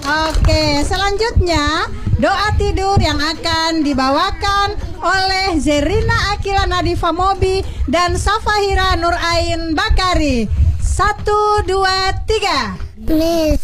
Oke, selanjutnya doa tidur yang akan dibawakan oleh Zerina Akila Nadifa Mobi dan Safahira Nurain Bakari. 1, 2, 3.